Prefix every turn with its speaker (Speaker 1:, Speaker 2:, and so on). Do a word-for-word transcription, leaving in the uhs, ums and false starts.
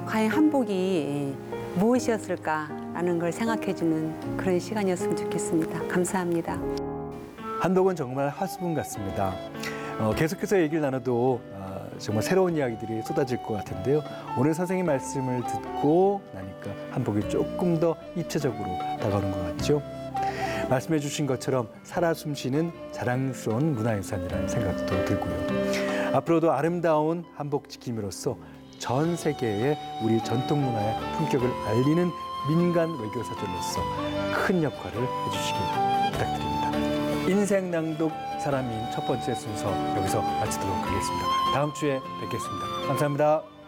Speaker 1: 과연 한복이 무엇이었을까라는 걸 생각해주는 그런 시간이었으면 좋겠습니다. 감사합니다.
Speaker 2: 한복은 정말 화수분 같습니다. 어, 계속해서 얘기를 나눠도 어, 정말 새로운 이야기들이 쏟아질 것 같은데요. 오늘 선생님 말씀을 듣고 나니까 한복이 조금 더 입체적으로 다가오는 것 같죠. 말씀해 주신 것처럼 살아 숨쉬는 자랑스러운 문화유산이라는 생각도 들고요. 앞으로도 아름다운 한복 지킴이로서 전 세계에 우리 전통 문화의 품격을 알리는 민간 외교사절로서 큰 역할을 해주시기 부탁드립니다. 인생 낭독 사람인 첫 번째 순서 여기서 마치도록 하겠습니다. 다음 주에 뵙겠습니다. 감사합니다.